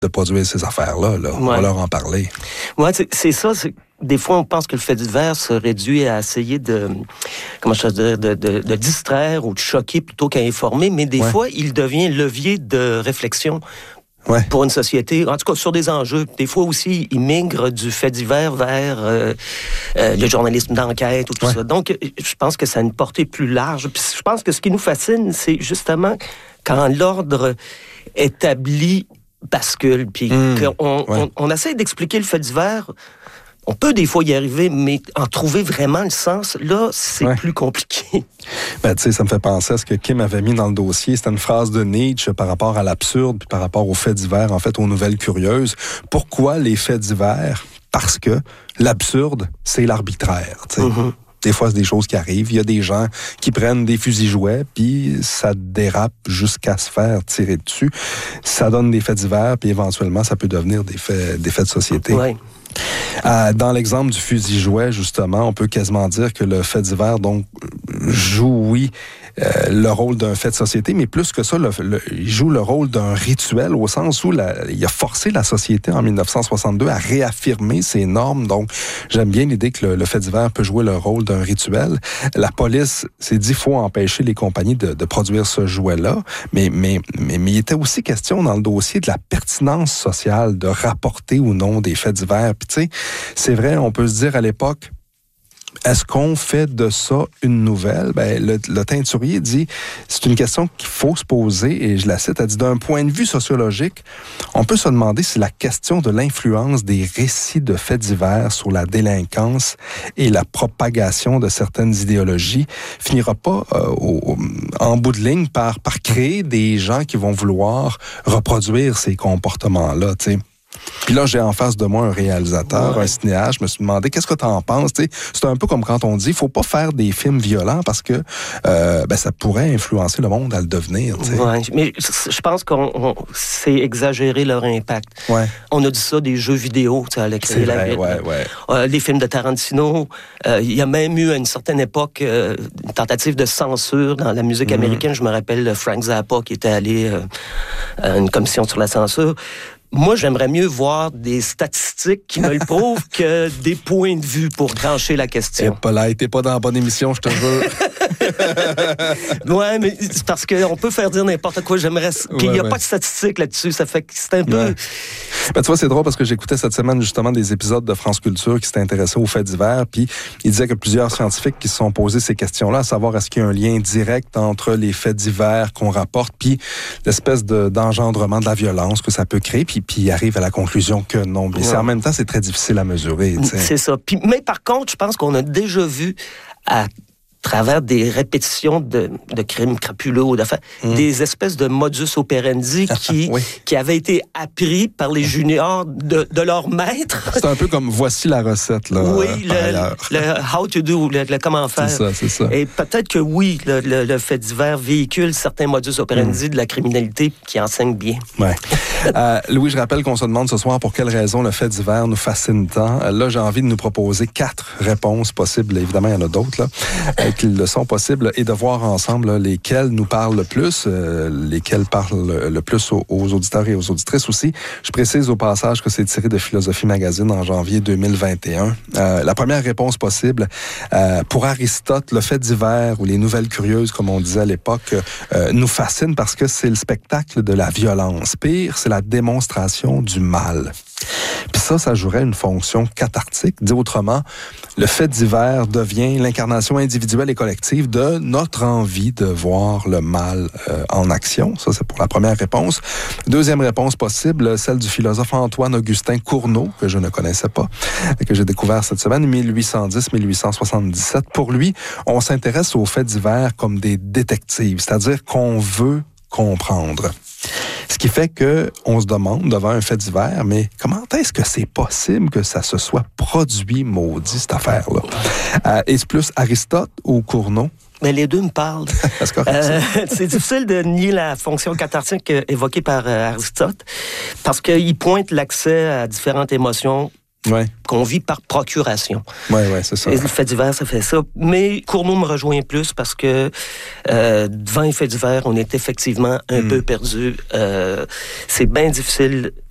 de produire ces affaires-là. Là. On va leur en parler. Ouais, c'est ça. Des fois, on pense que le fait divers se réduit à essayer de distraire ou de choquer plutôt qu'à informer, mais des fois, il devient levier de réflexion pour une société, en tout cas sur des enjeux. Des fois aussi, il migre du fait divers vers le journalisme d'enquête ou tout ça. Donc, je pense que ça a une portée plus large. Puis je pense que ce qui nous fascine, c'est justement quand l'ordre établi bascule, puis qu'on essaie d'expliquer le fait divers. On peut des fois y arriver, mais en trouver vraiment le sens, là, c'est plus compliqué. Ben, tu sais, ça me fait penser à ce que Kim avait mis dans le dossier. C'était une phrase de Nietzsche par rapport à l'absurde, puis par rapport aux faits divers, en fait, aux nouvelles curieuses. Pourquoi les faits divers? Parce que l'absurde, c'est l'arbitraire, tu sais. Mm-hmm. Des fois, c'est des choses qui arrivent. Il y a des gens qui prennent des fusils-jouets, puis ça dérape jusqu'à se faire tirer dessus. Ça donne des faits divers, puis éventuellement, ça peut devenir des faits de société. Ouais. Dans l'exemple du fusil-jouet, justement, on peut quasiment dire que le fait divers, donc, joue, le rôle d'un fait de société, mais plus que ça, il joue le rôle d'un rituel au sens où il a forcé la société en 1962 à réaffirmer ses normes. Donc, j'aime bien l'idée que le fait divers peut jouer le rôle d'un rituel. La police s'est dit qu'il faut empêcher les compagnies de produire ce jouet-là, mais il était aussi question dans le dossier de la pertinence sociale de rapporter ou non des faits divers. Puis tu sais, c'est vrai, on peut se dire à l'époque, est-ce qu'on fait de ça une nouvelle? Ben, le teinturier dit, c'est une question qu'il faut se poser, et je la cite, elle dit, d'un point de vue sociologique, on peut se demander si la question de l'influence des récits de faits divers sur la délinquance et la propagation de certaines idéologies finira pas, en bout de ligne, par créer des gens qui vont vouloir reproduire ces comportements-là, tu sais. Puis là, j'ai en face de moi un réalisateur, un cinéaste. Je me suis demandé, qu'est-ce que tu en penses? T'sais, c'est un peu comme quand on dit, il faut pas faire des films violents parce que ça pourrait influencer le monde à le devenir. Oui, mais je pense qu'on c'est exagéré leur impact. Ouais. On a dit ça des jeux vidéo, à c'est vrai, les films de Tarantino. Il y a même eu à une certaine époque une tentative de censure dans la musique américaine. Je me rappelle Frank Zappa qui était allé à une commission sur la censure. Moi, j'aimerais mieux voir des statistiques qui me le prouvent que des points de vue pour trancher la question. T'es pas dans la bonne émission, je te jure. Ouais, mais c'est parce qu'on peut faire dire n'importe quoi. J'aimerais qu'il n'y a pas de statistiques là-dessus. Ça fait que c'est un peu... Ben, tu vois, c'est drôle parce que j'écoutais cette semaine justement des épisodes de France Culture qui s'étaient intéressés aux faits divers, puis ils disaient que plusieurs scientifiques qui se sont posés ces questions-là, à savoir est-ce qu'il y a un lien direct entre les faits divers qu'on rapporte, puis l'espèce d'engendrement de la violence que ça peut créer, puis ils arrivent à la conclusion que non. Mais en même temps, c'est très difficile à mesurer. T'sais. C'est ça. Mais par contre, je pense qu'on a déjà vu à travers des répétitions de crimes crapuleux ou d'affaires, des espèces de modus operandi qui avaient été appris par les juniors de leur maître. C'est un peu comme voici la recette, là. Oui, le how to do, le comment faire. C'est ça. Et peut-être que le fait divers véhicule certains modus operandi de la criminalité qui enseignent bien. Ouais. Louis, je rappelle qu'on se demande ce soir pour quelle raison le fait divers nous fascine tant. Là, j'ai envie de nous proposer 4 réponses possibles. Évidemment, il y en a d'autres, là. Qu'ils le sont possibles, et de voir ensemble là, lesquels nous parlent le plus, lesquels parlent le plus aux auditeurs et aux auditrices aussi. Je précise au passage que c'est tiré de Philosophie Magazine en janvier 2021. La première réponse possible, pour Aristote, le fait divers ou les nouvelles curieuses, comme on disait à l'époque, nous fascine parce que c'est le spectacle de la violence. Pire, c'est la démonstration du mal. Puis ça jouerait une fonction cathartique. Dit autrement, le fait divers devient l'incarnation individuelle et collective de notre envie de voir le mal en action. Ça, c'est pour la première réponse. Deuxième réponse possible, celle du philosophe Antoine-Augustin Cournot, que je ne connaissais pas, que j'ai découvert cette semaine, 1810-1877. Pour lui, on s'intéresse aux faits divers comme des détectives, c'est-à-dire qu'on veut comprendre. Ce qui fait qu'on se demande devant un fait divers, mais comment est-ce que c'est possible que ça se soit produit, maudit, cette affaire-là? Est-ce plus Aristote ou Cournot? Mais les deux me parlent. C'est difficile de nier la fonction cathartique évoquée par Aristote, parce qu'il pointe l'accès à différentes émotions qu'on vit par procuration. Oui, c'est ça. Et le fait divers, ça fait ça. Mais Cournot me rejoint plus parce que devant les faits divers, on est effectivement un peu perdu. C'est bien difficile